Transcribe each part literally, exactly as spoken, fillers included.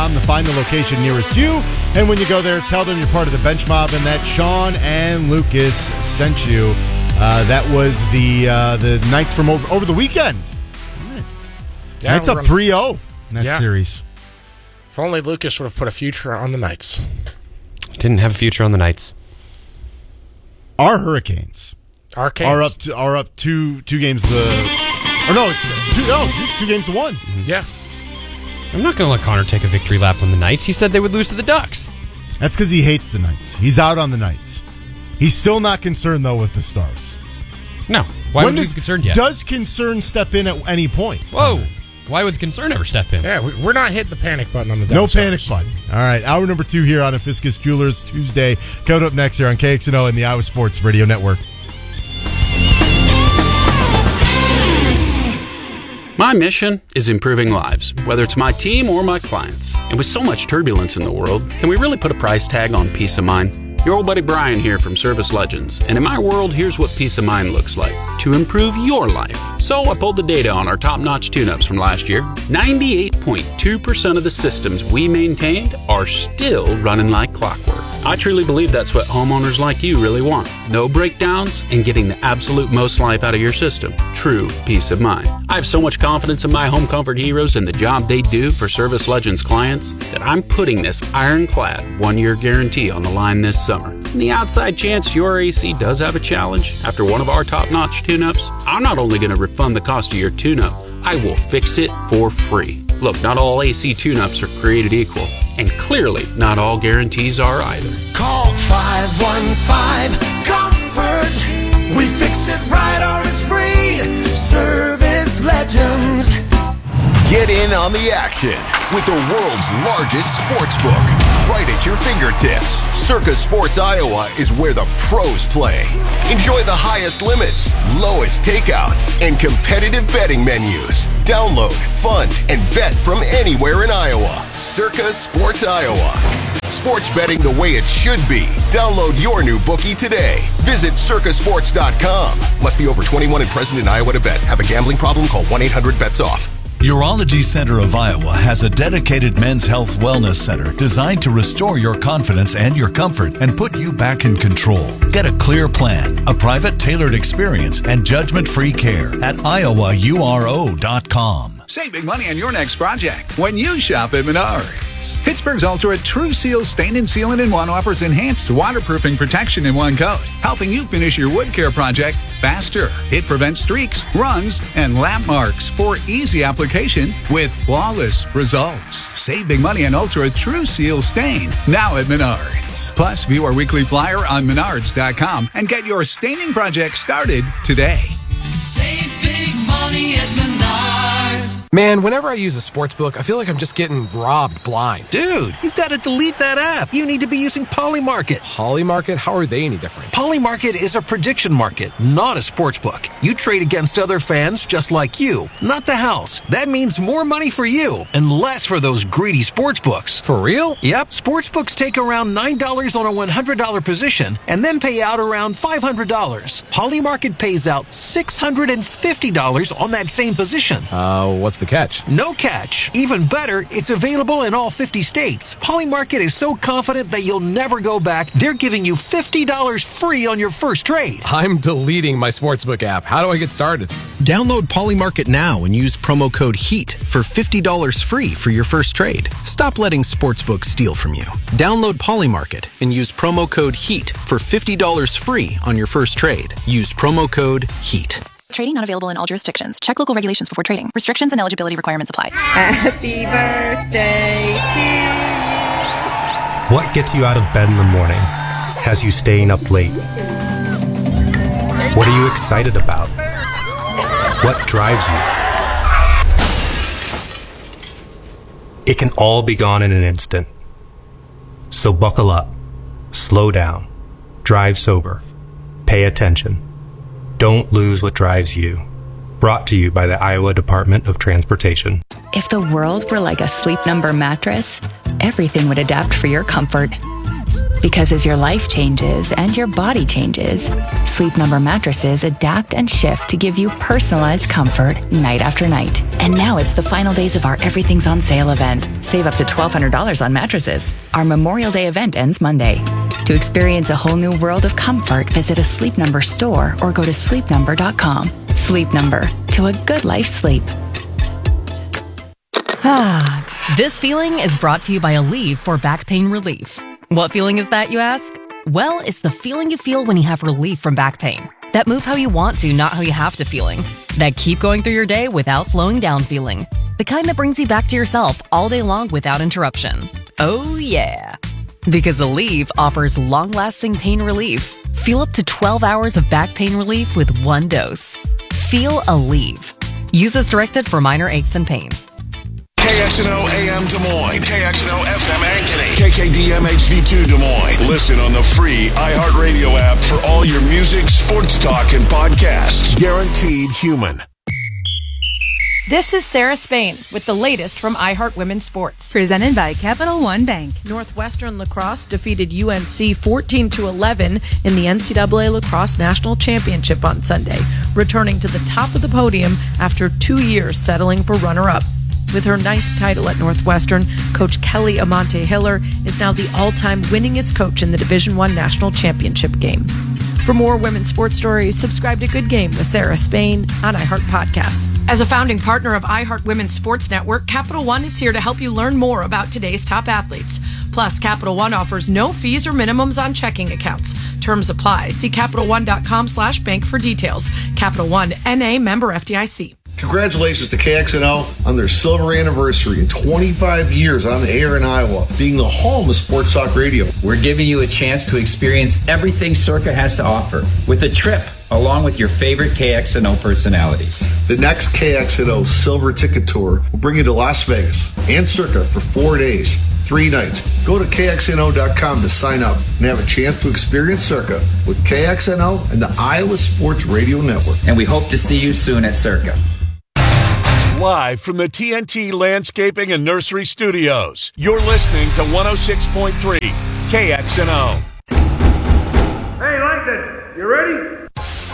com to find the location nearest you. And when you go there, tell them you're part of the Bench Mob and that Sean and Lucas sent you. Uh, that was the uh, the Knights from over, over the weekend. Right. Yeah, Knights up three oh in that yeah. series. If only Lucas would have put a future on the Knights. Didn't have a future on the Knights. Our Hurricanes, Our Canes. are up to, are up two two games to or no, it's two, no, two, two games to one. Yeah. I'm not going to let Connor take a victory lap on the Knights. He said they would lose to the Ducks. That's because he hates the Knights. He's out on the Knights. He's still not concerned, though, with the Stars. No. Why when would does, he be concerned yet? Does concern step in at any point? Whoa. Why would concern ever step in? Yeah, we, we're not hitting the panic button on the No Dallas panic Stars. button. All right, hour number two here on Fiscus Jewelers Tuesday. Coming up next here on K X N O and the Iowa Sports Radio Network. My mission is improving lives, whether it's my team or my clients. And with so much turbulence in the world, can we really put a price tag on peace of mind? Your old buddy Brian here from Service Legends. And in my world, here's what peace of mind looks like to improve your life. So I pulled the data on our top-notch tune-ups from last year. ninety-eight point two percent of the systems we maintained are still running like clockwork. I truly believe that's what homeowners like you really want. No breakdowns and getting the absolute most life out of your system. True peace of mind. I have so much confidence in my home comfort heroes and the job they do for Service Legends clients that I'm putting this ironclad one-year guarantee on the line this summer. In the outside chance your A C does have a challenge after one of our top-notch tune-ups, I'm not only going to refund the cost of your tune-up, I will fix it for free. Look, not all A C tune-ups are created equal, and clearly not all guarantees are either. Call five one five comfort. We fix it right or it's free. Service Legends. Get in on the action with the world's largest sports book right at your fingertips. Circa Sports Iowa is where the pros play. Enjoy the highest limits, lowest takeouts, and competitive betting menus. Download, fund, and bet from anywhere in Iowa. Circa Sports Iowa. Sports betting the way it should be. Download your new bookie today. Visit circa sports dot com. Must be over twenty-one and present in Iowa to bet. Have a gambling problem? Call one eight hundred bets off. Urology Center of Iowa has a dedicated men's health wellness center designed to restore your confidence and your comfort and put you back in control. Get a clear plan, a private tailored experience, and judgment-free care at iowa u r o dot com. Save big money on your next project when you shop at Menards. Pittsburgh's Ultra True Seal Stain and Sealant in One offers enhanced waterproofing protection in one coat, helping you finish your wood care project faster. It prevents streaks, runs, and lap marks for easy application with flawless results. Save big money on Ultra True Seal Stain now at Menards. Plus, view our weekly flyer on menards dot com and get your staining project started today. Save big money at Menards. Man, whenever I use a sports book, I feel like I'm just getting robbed blind. Dude, you've got to delete that app. You need to be using Polymarket. Polymarket? How are they any different? Polymarket is a prediction market, not a sports book. You trade against other fans just like you, not the house. That means more money for you and less for those greedy sports books. For real? Yep. Sports books take around nine dollars on a one hundred dollars position and then pay out around five hundred dollars. Polymarket pays out six hundred fifty dollars on that same position. Uh, what's the catch? No catch. Even better, it's available in all fifty states. Polymarket is so confident that you'll never go back, they're giving you fifty dollars free on your first trade. I'm deleting my sportsbook app. How do I get started? Download Polymarket now and use promo code HEAT for fifty dollars free for your first trade. Stop letting sportsbooks steal from you. Download Polymarket and use promo code HEAT for fifty dollars free on your first trade. Use promo code HEAT. Trading not available in all jurisdictions. Check local regulations before trading. Restrictions and eligibility requirements apply. Happy birthday to you. What gets you out of bed in the morning? Has you staying up late? What are you excited about? What drives you? It can all be gone in an instant. So buckle up, slow down, drive sober, pay attention. Don't lose what drives you. Brought to you by the Iowa Department of Transportation. If the world were like a Sleep Number mattress, everything would adapt for your comfort. Because as your life changes and your body changes, Sleep Number mattresses adapt and shift to give you personalized comfort night after night. And now it's the final days of our Everything's on Sale event. Save up to twelve hundred dollars on mattresses. Our Memorial Day event ends Monday. To experience a whole new world of comfort, visit a Sleep Number store or go to sleep number dot com. Sleep Number, to a good life sleep. Ah, this feeling is brought to you by Aleve for back pain relief. What feeling is that, you ask? Well, it's the feeling you feel when you have relief from back pain. That move how you want to, not how you have to feeling. That keep going through your day without slowing down feeling. The kind that brings you back to yourself all day long without interruption. Oh yeah. Because Aleve offers long-lasting pain relief. Feel up to twelve hours of back pain relief with one dose. Feel Aleve. Use as directed for minor aches and pains. K X N O A M Des Moines, K X N O F M Ankeny, K K D M H D two Des Moines. Listen on the free iHeartRadio app for all your music, sports talk, and podcasts. Guaranteed human. This is Sarah Spain with the latest from iHeart Women's Sports. Presented by Capital One Bank. Northwestern Lacrosse defeated U N C fourteen to eleven in the N C double A Lacrosse National Championship on Sunday, returning to the top of the podium after two years settling for runner-up. With her ninth title at Northwestern, Coach Kelly Amante Hiller is now the all-time winningest coach in the Division One National Championship game. For more women's sports stories, subscribe to Good Game with Sarah Spain on iHeart Podcasts. As a founding partner of iHeart Women's Sports Network, Capital One is here to help you learn more about today's top athletes. Plus, Capital One offers no fees or minimums on checking accounts. Terms apply. See CapitalOne.com slash bank for details. Capital One, N A, member F D I C. Congratulations to K X N O on their silver anniversary and twenty-five years on the air in Iowa, being the home of sports talk radio. We're giving you a chance to experience everything Circa has to offer with a trip along with your favorite K X N O personalities. The next K X N O Silver Ticket Tour will bring you to Las Vegas and Circa for four days, three nights. Go to K X N O dot com to sign up and have a chance to experience Circa with K X N O and the Iowa Sports Radio Network. And we hope to see you soon at Circa. Live from the T N T Landscaping and Nursery Studios, you're listening to one oh six point three K X N O. Hey, Langton, you ready?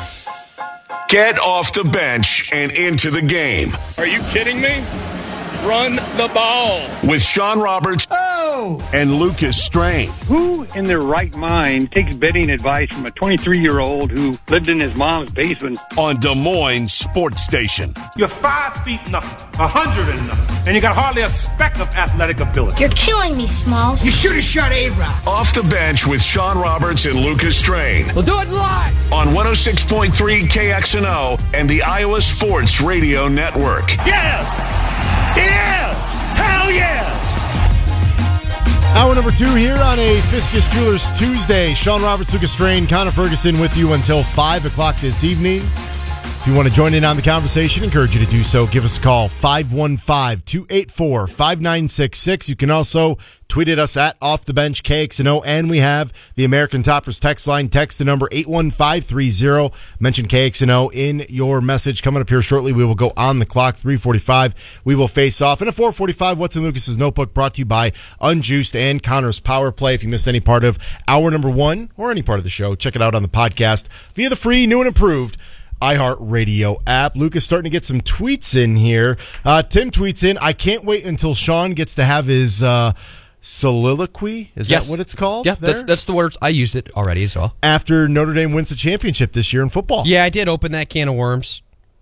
Get off the bench and into the game. Are you kidding me? Run the ball. With Sean Roberts oh. and Lucas Strain. Who in their right mind takes betting advice from a twenty-three-year-old who lived in his mom's basement? On Des Moines Sports Station. You're five feet nothing, a hundred and nothing, and you got hardly a speck of athletic ability. You're killing me, Smalls. You should have shot A-Rod. Off the bench with Sean Roberts and Lucas Strain. We'll do it live. On one oh six point three K X N O and the Iowa Sports Radio Network. Yeah! Yeah! Hell yeah! Hour number two here on a Fiscus Jewelers Tuesday. Sean Roberts, Lucas Strain, Connor Ferguson with you until five o'clock this evening. If you want to join in on the conversation, encourage you to do so. Give us a call, five one five, two eight four, five nine six six. You can also tweet at us at Off the Bench K X N O, and we have the American Toppers text line. Text the number eight one five three zero. Mention K X N O in your message. Coming up here shortly, we will go on the clock. three forty-five, we will face off. And at four forty-five, What's in Lucas's Notebook, brought to you by Unjuiced and Connor's Power Play. If you missed any part of hour number one or any part of the show, check it out on the podcast via the free, new and improved iHeartRadio app. Lucas starting to get some tweets in here. Uh, Tim tweets in, I can't wait until Sean gets to have his uh, soliloquy. Is yes. that what it's called? Yeah, that's that's the words. I used it already as well. After Notre Dame wins the championship this year in football. Yeah, I did open that can of worms.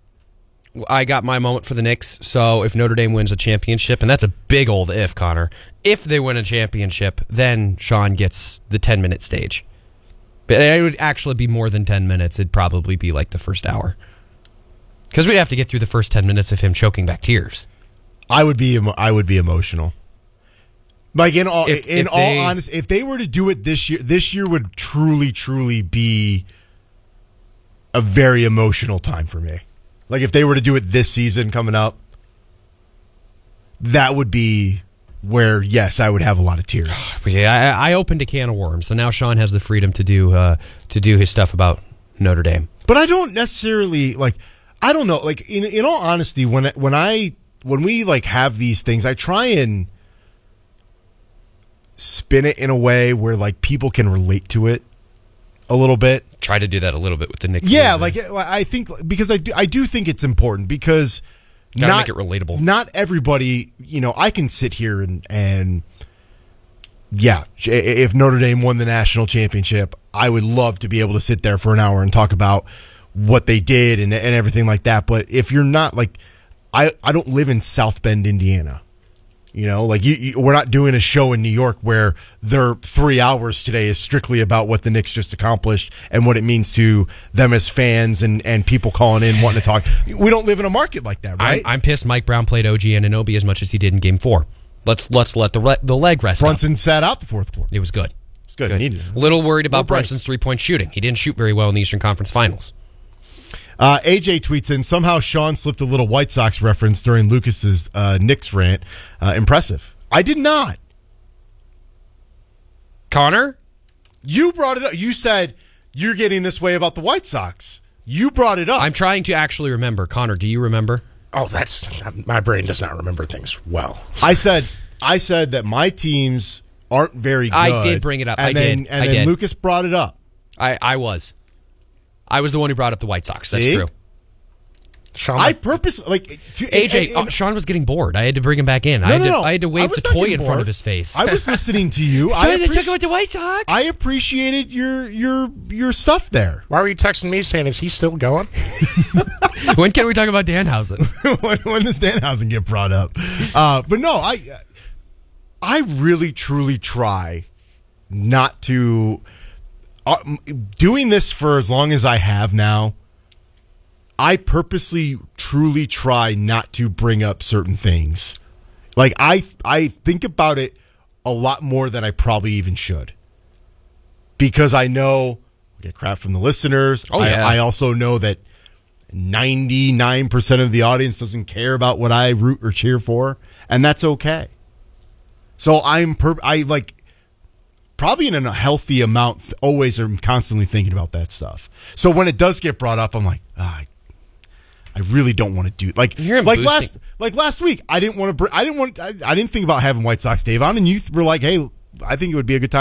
I got my moment for the Knicks, so if Notre Dame wins a championship, and that's a big old if, Connor, if they win a championship, then Sean gets the ten-minute stage. But it would actually be more than ten minutes. It'd probably be like the first hour. Because we'd have to get through the first ten minutes of him choking back tears. I would be I would be emotional. Like in all if, in if all they, honesty, if they were to do it this year, this year would truly, truly be a very emotional time for me. Like if they were to do it this season coming up, that would be where, yes, I would have a lot of tears. Yeah, I, I opened a can of worms, so now Sean has the freedom to do uh, to do his stuff about Notre Dame. But I don't necessarily like. I don't know. Like in in all honesty, when when I when we like have these things, I try and speak spin it in a way where like people can relate to it a little bit. Try to do that a little bit with the Knicks. Yeah, losing. like I think because I do, I do think it's important because Gotta not make it relatable. Not everybody, you know, I can sit here and and yeah, if Notre Dame won the national championship, I would love to be able to sit there for an hour and talk about what they did and and everything like that. But if you're not like, I I don't live in South Bend, Indiana. You know, like you, you, we're not doing a show in New York where their three hours today is strictly about what the Knicks just accomplished and what it means to them as fans and, and people calling in wanting to talk. We don't live in a market like that, right? I'm, I'm pissed Mike Brown played O G Anunoby as much as he did in Game Four. Let's let's let the re- the leg rest. Brunson up. sat out the fourth quarter. It was good. It's good. good. Needed it. A little worried about Little Brunson's three point shooting. He didn't shoot very well in the Eastern Conference Finals. Uh, A J tweets in, somehow Sean slipped a little White Sox reference during Lucas's uh, Knicks rant. Uh, impressive. I did not. Connor? You brought it up. You said you're getting this way about the White Sox. You brought it up. I'm trying to actually remember. Connor, do you remember? Oh, that's my brain does not remember things well. I said I said that my teams aren't very good. I did bring it up. And I then, did. And I then did. Lucas brought it up. I, I was. I was the one who brought up the White Sox. That's See? true. Sean, I purpose like to, A J. and- and- oh, Sean was getting bored. I had to bring him back in. I No, had no, to. no. I had to I wave was the not toy getting in front bored. of his face. I was listening to you. So I they appreci- talk about the White Sox. I appreciated your your your stuff there. Why were you texting me saying, is he still going? When can we talk about Danhausen? when, when does Danhausen get brought up? Uh, but no, I I really truly try not to. Uh, doing this for as long as I have now, I purposely truly try not to bring up certain things. Like I I think about it a lot more than I probably even should. Because I know I get crap from the listeners. Oh, yeah. I, I also know that ninety-nine percent of the audience doesn't care about what I root or cheer for, and that's okay. So I'm per- I like probably in a healthy amount always am constantly thinking about that stuff. So when it does get brought up, I'm like, ah, I, I really don't want to do like like boosting. last like last week. I didn't want to. Br- I didn't want. I, I didn't think about having White Sox Dave on, and you were like, hey, I think it would be a good time